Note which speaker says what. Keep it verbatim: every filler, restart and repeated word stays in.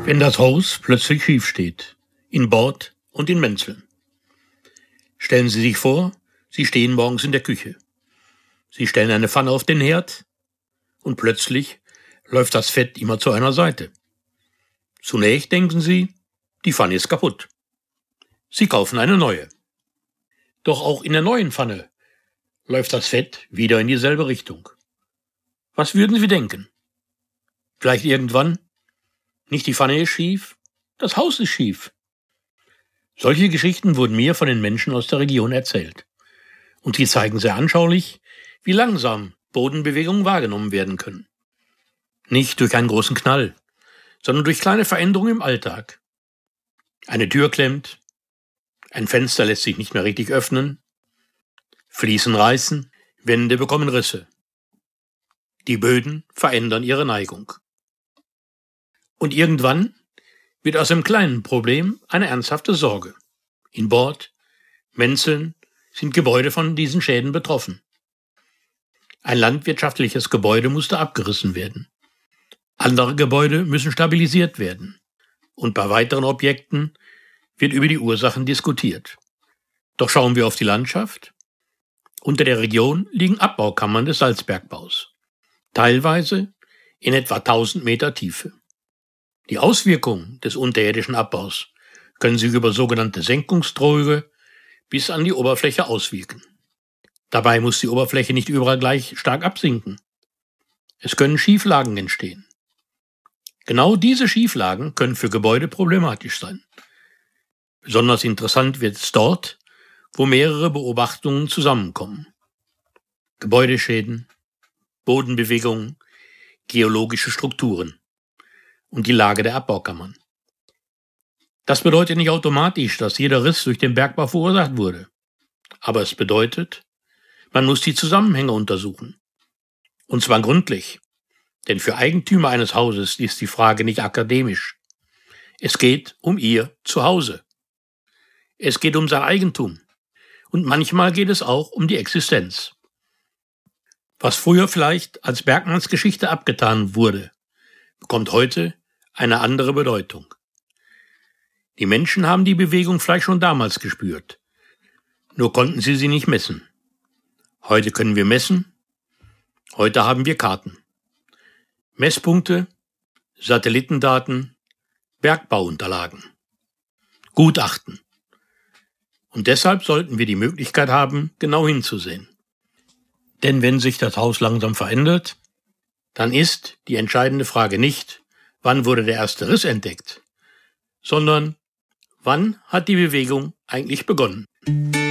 Speaker 1: Wenn das Haus plötzlich schief steht, in Bord und in Menzeln. Stellen Sie sich vor, Sie stehen morgens in der Küche. Sie stellen eine Pfanne auf den Herd und plötzlich läuft das Fett immer zu einer Seite. Zunächst denken Sie, die Pfanne ist kaputt. Sie kaufen eine neue. Doch auch in der neuen Pfanne läuft das Fett wieder in dieselbe Richtung. Was würden Sie denken? Vielleicht irgendwann: Nicht die Pfanne ist schief, das Haus ist schief. Solche Geschichten wurden mir von den Menschen aus der Region erzählt. Und sie zeigen sehr anschaulich, wie langsam Bodenbewegungen wahrgenommen werden können. Nicht durch einen großen Knall, sondern durch kleine Veränderungen im Alltag. Eine Tür klemmt, ein Fenster lässt sich nicht mehr richtig öffnen, Fliesen reißen, Wände bekommen Risse. Die Böden verändern ihre Neigung. Und irgendwann wird aus einem kleinen Problem eine ernsthafte Sorge. In Bord, Menzeln sind Gebäude von diesen Schäden betroffen. Ein landwirtschaftliches Gebäude musste abgerissen werden. Andere Gebäude müssen stabilisiert werden. Und bei weiteren Objekten wird über die Ursachen diskutiert. Doch schauen wir auf die Landschaft. Unter der Region liegen Abbaukammern des Salzbergbaus. Teilweise in etwa tausend Meter Tiefe. Die Auswirkungen des unterirdischen Abbaus können sich über sogenannte Senkungsdröge bis an die Oberfläche auswirken. Dabei muss die Oberfläche nicht überall gleich stark absinken. Es können Schieflagen entstehen. Genau diese Schieflagen können für Gebäude problematisch sein. Besonders interessant wird es dort, wo mehrere Beobachtungen zusammenkommen. Gebäudeschäden, Bodenbewegungen, geologische Strukturen und die Lage der Abbaukammern. Das bedeutet nicht automatisch, dass jeder Riss durch den Bergbau verursacht wurde. Aber es bedeutet, man muss die Zusammenhänge untersuchen. Und zwar gründlich. Denn für Eigentümer eines Hauses ist die Frage nicht akademisch. Es geht um ihr Zuhause. Es geht um sein Eigentum. Und manchmal geht es auch um die Existenz. Was früher vielleicht als Bergmannsgeschichte abgetan wurde, bekommt heute eine andere Bedeutung. Die Menschen haben die Bewegung vielleicht schon damals gespürt. Nur konnten sie sie nicht messen. Heute können wir messen. Heute haben wir Karten. Messpunkte, Satellitendaten, Bergbauunterlagen, Gutachten. Und deshalb sollten wir die Möglichkeit haben, genau hinzusehen. Denn wenn sich das Haus langsam verändert, dann ist die entscheidende Frage nicht, wann wurde der erste Riss entdeckt, sondern wann hat die Bewegung eigentlich begonnen?